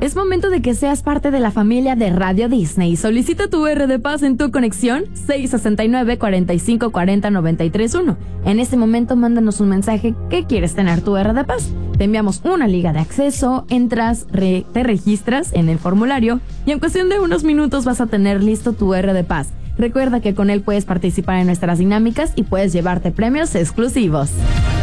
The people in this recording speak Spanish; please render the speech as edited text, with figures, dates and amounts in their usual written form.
Es momento de que seas parte de la familia de Radio Disney. Solicita tu R de Paz en tu conexión 669-4540-931. En este momento mándanos un mensaje que quieres tener tu R de Paz. Te enviamos una liga de acceso, entras, te registras en el formulario y en cuestión de unos minutos vas a tener listo tu R de Paz. Recuerda que con él puedes participar en nuestras dinámicas y puedes llevarte premios exclusivos.